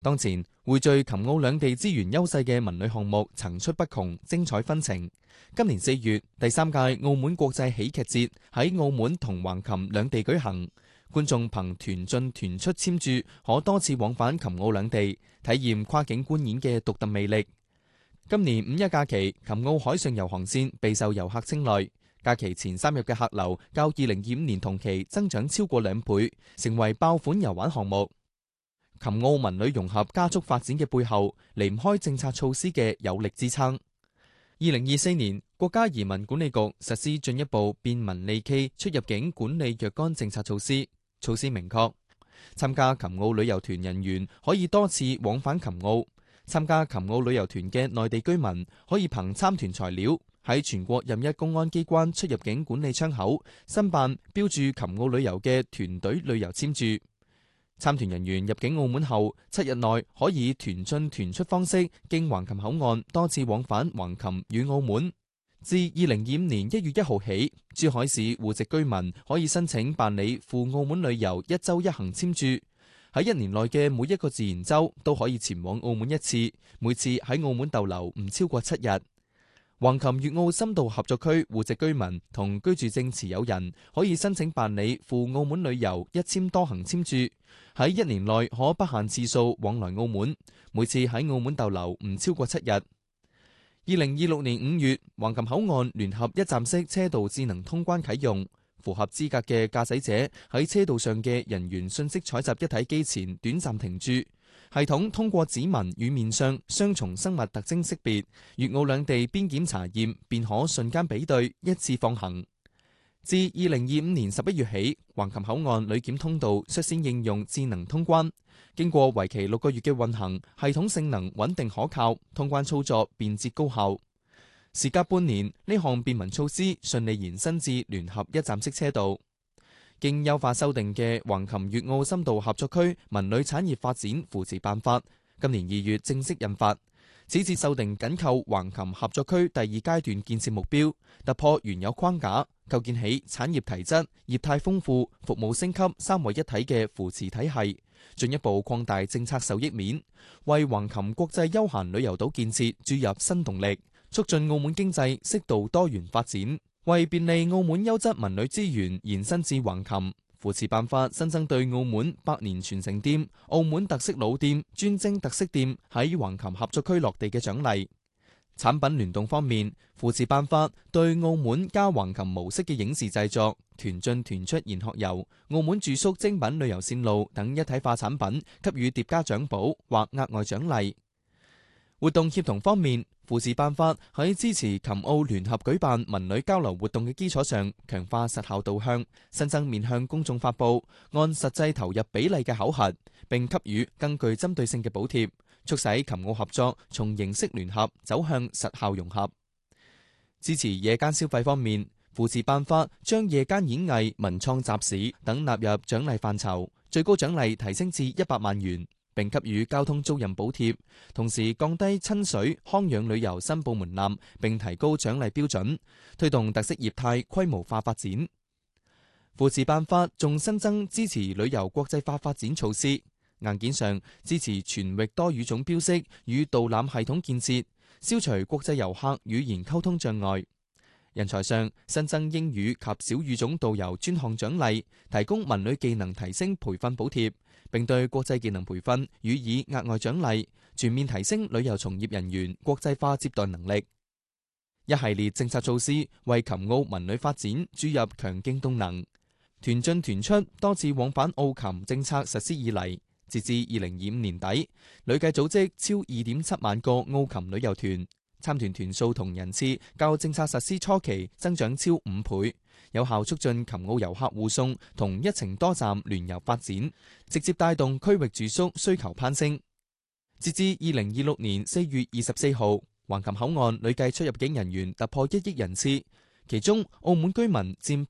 當前匯聚琴澳兩地資源優勢嘅文旅項目層出不窮，精彩紛呈。今年4月，第3屆澳門國際喜劇節喺澳門同橫琴兩地舉行，觀眾憑團進團出簽注，可多次往返琴澳兩地，體驗跨境觀演嘅獨特魅力。今年5一假期，琴澳海上遊航線備受遊客青睞，假期前3日嘅客流較2025年同期增長超過2倍，成為爆款遊玩項目。琴澳文旅融合加速發展嘅背後，離唔開政策措施嘅有力支撐。2024年，國家移民管理局實施進一步便民利企出入境管理若干政策措施。措施明確，參加琴澳旅遊團人員可以多次往返琴澳。參加琴澳旅遊團嘅內地居民可以憑參團材料喺全國任一公安機關出入境管理窗口申辦標注琴澳旅遊嘅團隊旅遊簽注。參團人員入境澳門後7日內可以團進團出方式經橫琴口岸多次往返橫琴與澳門。自2025年1月1號起，珠海市戶籍居民可以申請辦理赴澳門旅遊1週1行簽注，喺1年內嘅每一個自然週都可以前往澳門1次，每次喺澳門逗留唔超過7日。橫琴粵澳深度合作區戶籍居民同居住證持有人可以申請辦理赴澳門旅遊1簽多行簽注，喺1年內可不限次數往來澳門，每次喺澳門逗留唔超過7日。2026年5月，橫琴口岸聯合一站式車道智能通關啟用，符合資格嘅駕駛者喺車道上嘅人員信息採集一體機前短暫停駐，系統通過指紋與面相雙重生物特徵識別，粵澳兩地邊檢查驗便可瞬間比對，一次放行。自2025年11月起，橫琴口岸旅檢通道率先應用智能通關，經過為期6個月嘅運行，系統性能穩定可靠，通關操作便捷高效。時隔半年，呢項便民措施順利延伸至聯合一站式車道。經優化修訂嘅橫琴粵澳深度合作區文旅產業發展扶持辦法，今年2月正式印發。此次修訂緊扣橫琴合作區第2階段建設目標，突破原有框架，構建起產業提質、業態豐富、服務升級3位一體嘅扶持體系，進一步擴大政策受益面，為橫琴國際休閒旅遊島建設注入新動力，促進澳門經濟適度多元發展。為便利澳門優質文旅資源延伸至橫琴，扶持辦法新增對澳門百年傳承店、澳門特色老店、專精特色店喺橫琴合作區落地嘅獎勵。產品聯動方面，扶持辦法對澳門加橫琴模式嘅影視製作、團進團出研學遊、澳門住宿精品旅遊線路等一體化產品給予疊加獎補或額外獎勵。活動協同方面，扶持辦法喺支持琴澳聯合舉辦文旅交流活動嘅基礎上，強化實效導向，新增面向公眾發佈按實際投入比例嘅考核，並給予更具針對性嘅補貼，促使琴澳合作從形式聯合走向實效融合。支持夜間消費方面，扶持辦法將夜間演藝、文創集市等納入獎勵範疇，最高獎勵提升至100萬元。並給予交通租賃補貼，同時降低親水康養旅遊申報門檻，並提高獎勵標準，推動特色業態規模化發展。扶持辦法仲新增支持旅遊國際化發展措施，硬件上支持全域多語種標識與導覽系統建設，消除國際遊客語言溝通障礙。人才上新增英語及小語種導遊專項獎勵，提供文旅技能提升培訓補貼，並對國際技能培訓予以額外獎勵，全面提升旅遊從業人員國際化接待能力。一系列政策措施為琴澳文旅發展注入強勁動能。團進團出多次往返澳琴政策實施以嚟，截至2025年底，累計組織超2.7萬個澳琴旅遊團。參團團數同人次較政策實施初期增長超5倍，有效促進琴澳遊客互送同一程多站聯遊發展，直接帶動區域住宿需求攀升。截至2026年4月24號，橫琴口岸累計出入境人員突破1億人次，其中澳門居民佔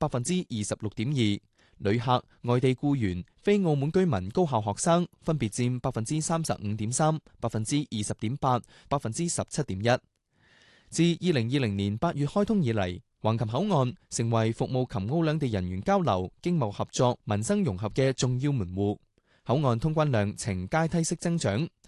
26.2%，旅客、外地僱員、非澳門居民高校學生分別佔35.3%、20.8%、17.1%。自2020年8月開通以嚟，橫琴口岸成為服務琴澳兩地人員交流、經貿合作、民生融合嘅重要門戶。口岸通關量呈階梯式增長，